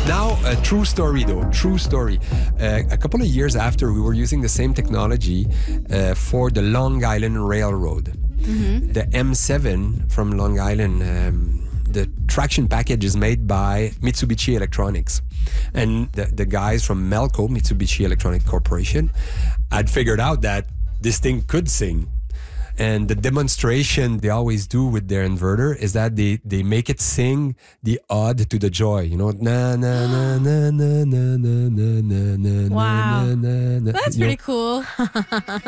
Now, a true story though, true story. A couple of years after, we were using the same technology for the Long Island Railroad. The M7 from Long Island, the traction package is made by Mitsubishi Electronics. And the guys from Melco, Mitsubishi Electronic Corporation, had figured out that this thing could sing. And the demonstration they always do with their inverter is that they make it sing the ode to the joy. You know, na na na na na na na na na. Wow. na na. That's You know, pretty cool.